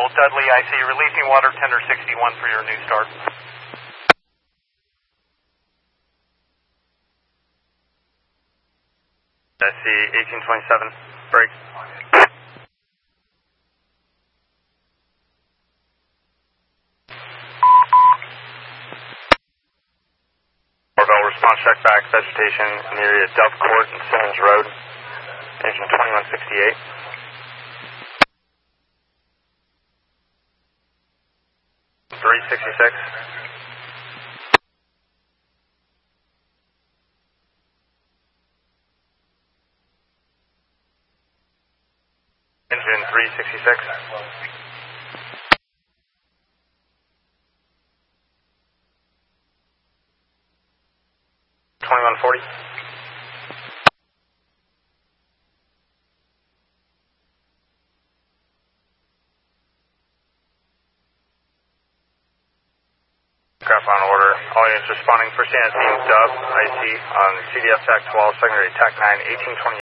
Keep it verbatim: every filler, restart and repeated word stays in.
Able, Dudley, I C, releasing water tender sixty-one for your new start. I C, eighteen twenty-seven, break. Orville, response check back, vegetation in the area of Dove Court and Simmons Road, engine twenty-one sixty-eight. three sixty-six. Engine three sixty-six. twenty-one forty. Aircraft on order. All units responding. First unit team Dove, I C on C D S T A C twelve, secondary T A C nine, eighteen twenty-eight.